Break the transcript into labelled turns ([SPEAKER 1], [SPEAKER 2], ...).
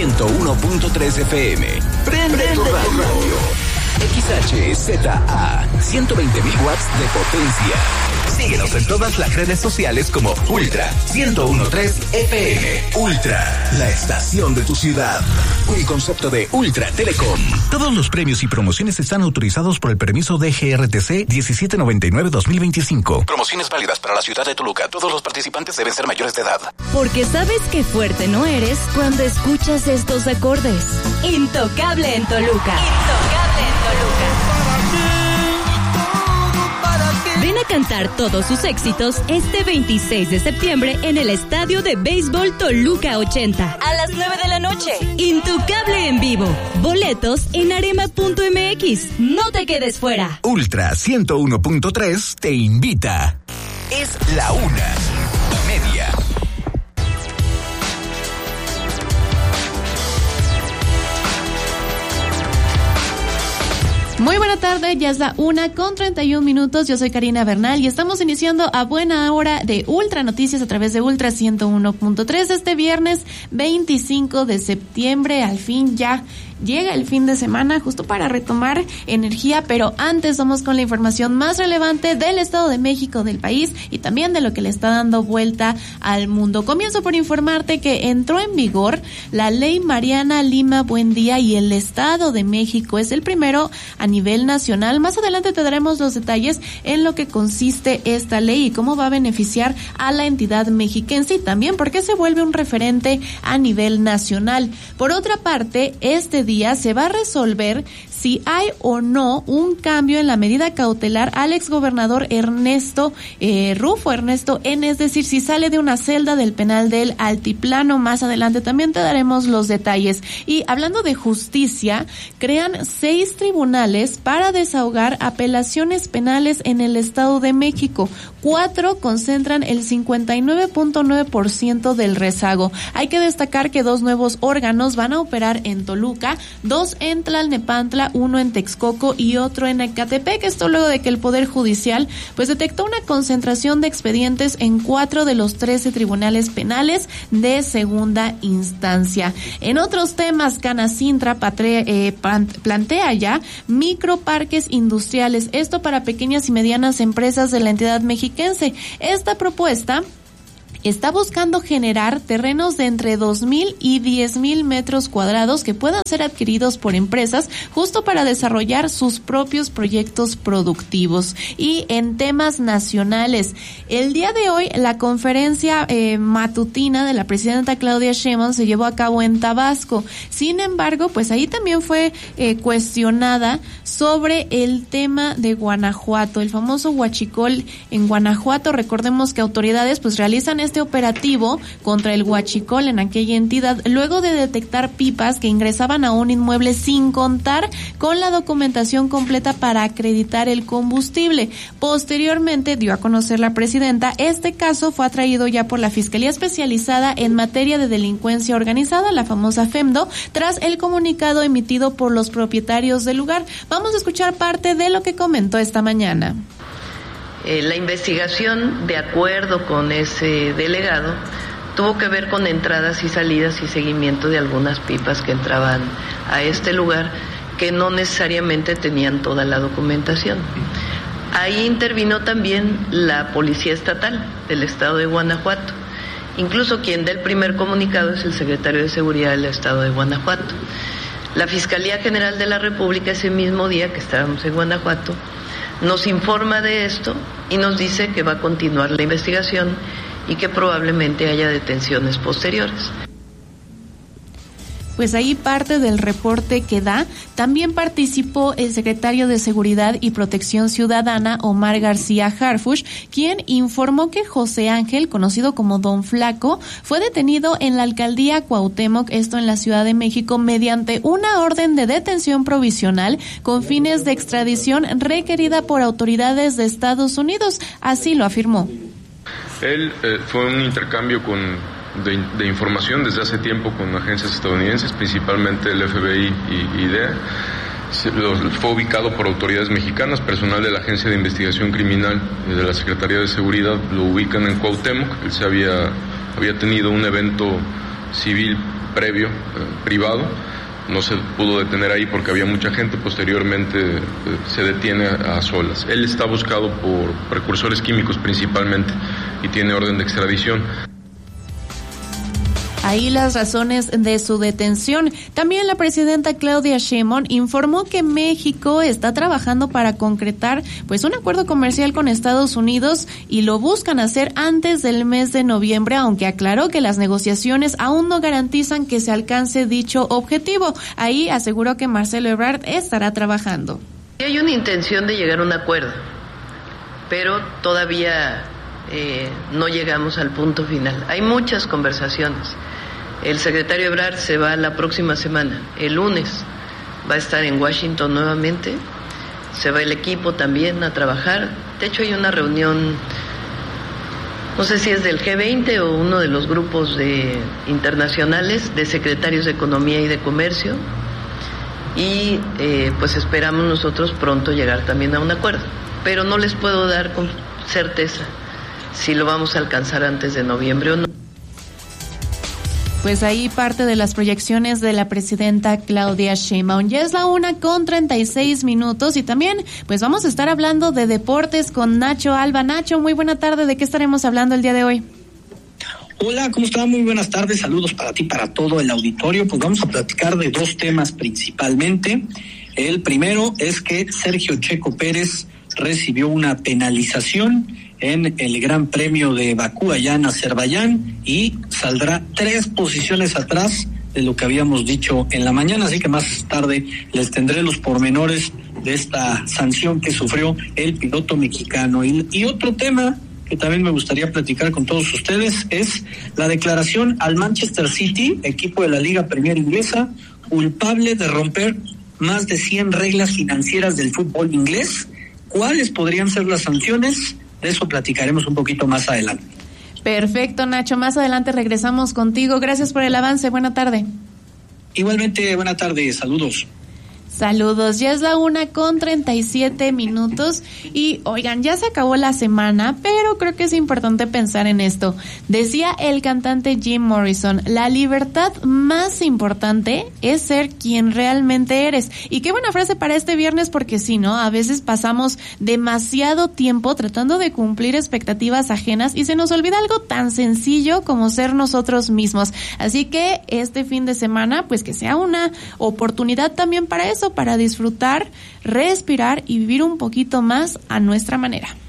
[SPEAKER 1] 101.3 FM. Prende tu radio. XHZA, 120.000 watts de potencia. Síguenos en todas las redes sociales como Ultra 101.3 FM. Ultra, la estación de tu ciudad. Un concepto de Ultra Telecom. Todos los premios y promociones están autorizados por el permiso de GRTC 1799-2025. Promociones válidas para la ciudad de Toluca. Todos los participantes deben ser mayores de edad.
[SPEAKER 2] Porque sabes que fuerte no eres cuando escuchas estos acordes. Intocable en Toluca. Intocable en Toluca. Ven a cantar todos sus éxitos este 26 de septiembre en el Estadio de Béisbol Toluca 80 a las 9 de la noche. Intocable en vivo. Boletos en arema.mx. No te quedes fuera.
[SPEAKER 1] Ultra 101.3 te invita. Es la 1:30.
[SPEAKER 3] Muy buena tarde, ya es la 1:31. Yo soy Karina Bernal y estamos iniciando a buena hora de Ultra Noticias a través de Ultra 101.3 este viernes 25 de septiembre. Al fin ya llega el fin de semana justo para retomar energía, pero antes vamos con la información más relevante del Estado de México, del país y también de lo que le está dando vuelta al mundo. Comienzo por informarte que entró en vigor la ley Mariana Lima Buendía y el Estado de México es el primero a nivel nacional. Más adelante te daremos los detalles en lo que consiste esta ley y cómo va a beneficiar a la entidad mexiquense y también por qué se vuelve un referente a nivel nacional. Por otra parte, este día se va a resolver si hay o no un cambio en la medida cautelar al exgobernador Ernesto Rufo N, es decir, si sale de una celda del penal del Altiplano. Más adelante también te daremos los detalles. Y hablando de justicia, crean 6 tribunales para desahogar apelaciones penales en el Estado de México. 4 concentran el 59.9% del rezago. Hay que destacar que 2 nuevos órganos van a operar en Toluca, 2 en Tlalnepantla, 1 en Texcoco y otro en Ecatepec. Esto luego de que el Poder Judicial pues detectó una concentración de expedientes en 4 de los 13 tribunales penales de segunda instancia. En otros temas, Canacintra plantea ya microparques industriales, esto para pequeñas y medianas empresas de la entidad mexiquense. Esta propuesta está buscando generar terrenos de entre 2,000 y 10,000 metros cuadrados que puedan ser adquiridos por empresas justo para desarrollar sus propios proyectos productivos. Y en temas nacionales, el día de hoy la conferencia matutina de la presidenta Claudia Sheinbaum se llevó a cabo en Tabasco. Sin embargo, pues ahí también fue cuestionada sobre el tema de Guanajuato, el famoso huachicol en Guanajuato. Recordemos que autoridades pues realizan este operativo contra el huachicol en aquella entidad luego de detectar pipas que ingresaban a un inmueble sin contar con la documentación completa para acreditar el combustible. Posteriormente dio a conocer la presidenta, este caso fue atraído ya por la Fiscalía Especializada en Materia de Delincuencia Organizada, la famosa FEMDO, tras el comunicado emitido por los propietarios del lugar. Vamos a escuchar parte de lo que comentó esta mañana.
[SPEAKER 4] La investigación, de acuerdo con ese delegado, tuvo que ver con entradas y salidas y seguimiento de algunas pipas que entraban a este lugar que no necesariamente tenían toda la documentación. Ahí intervino también la Policía Estatal del Estado de Guanajuato. Incluso quien da el primer comunicado es el secretario de Seguridad del Estado de Guanajuato. La Fiscalía General de la República, ese mismo día que estábamos en Guanajuato, nos informa de esto y nos dice que va a continuar la investigación y que probablemente haya detenciones posteriores.
[SPEAKER 3] Pues ahí parte del reporte que da. También participó el secretario de Seguridad y Protección Ciudadana, Omar García Harfuch, quien informó que José Ángel, conocido como Don Flaco, fue detenido en la alcaldía Cuauhtémoc, esto en la Ciudad de México, mediante una orden de detención provisional con fines de extradición requerida por autoridades de Estados Unidos. Así lo afirmó.
[SPEAKER 5] Él fue un intercambio de información desde hace tiempo con agencias estadounidenses, principalmente el FBI y DEA. Fue ubicado por autoridades mexicanas, personal de la Agencia de Investigación Criminal de la Secretaría de Seguridad lo ubican en Cuauhtémoc. Él había tenido un evento civil previo, privado. No se pudo detener ahí porque había mucha gente, posteriormente se detiene a solas. Él está buscado por precursores químicos principalmente y tiene orden de extradición.
[SPEAKER 3] Ahí las razones de su detención. También la presidenta Claudia Sheinbaum informó que México está trabajando para concretar pues un acuerdo comercial con Estados Unidos y lo buscan hacer antes del mes de noviembre, aunque aclaró que las negociaciones aún no garantizan que se alcance dicho objetivo. Ahí aseguró que Marcelo Ebrard estará trabajando.
[SPEAKER 4] Hay una intención de llegar a un acuerdo, pero todavía no llegamos al punto final. Hay muchas conversaciones. El secretario Ebrard se va la próxima semana, el lunes va a estar en Washington nuevamente, se va el equipo también a trabajar. De hecho hay una reunión, no sé si es del G20 o uno de los grupos internacionales de secretarios de Economía y de Comercio, y pues esperamos nosotros pronto llegar también a un acuerdo, pero no les puedo dar con certeza si lo vamos a alcanzar antes de noviembre o no.
[SPEAKER 3] Pues ahí parte de las proyecciones de la presidenta Claudia Sheinbaum. Ya es la 1:36 y también pues vamos a estar hablando de deportes con Nacho Alba. Nacho, muy buena tarde. ¿De qué estaremos hablando el día de hoy?
[SPEAKER 6] Hola, ¿cómo están? Muy buenas tardes. Saludos para ti, para todo el auditorio. Pues vamos a platicar de dos temas principalmente. El primero es que Sergio Checo Pérez recibió una penalización en el Gran Premio de Bakú allá en Azerbaiyán y saldrá 3 posiciones atrás de lo que habíamos dicho en la mañana, así que más tarde les tendré los pormenores de esta sanción que sufrió el piloto mexicano. Y otro tema que también me gustaría platicar con todos ustedes es la declaración al Manchester City, equipo de la Liga Premier Inglesa, culpable de romper más de 100 reglas financieras del fútbol inglés. ¿Cuáles podrían ser las sanciones? De eso platicaremos un poquito más adelante.
[SPEAKER 3] Perfecto, Nacho. Más adelante regresamos contigo. Gracias por el avance. Buena tarde.
[SPEAKER 6] Igualmente, buena tarde. Saludos.
[SPEAKER 3] Saludos, ya es la 1:37 y oigan, ya se acabó la semana, pero creo que es importante pensar en esto. Decía el cantante Jim Morrison, la libertad más importante es ser quien realmente eres. Y qué buena frase para este viernes, porque sí, ¿no? A veces pasamos demasiado tiempo tratando de cumplir expectativas ajenas y se nos olvida algo tan sencillo como ser nosotros mismos. Así que este fin de semana, pues que sea una oportunidad también para eso, para disfrutar, respirar y vivir un poquito más a nuestra manera.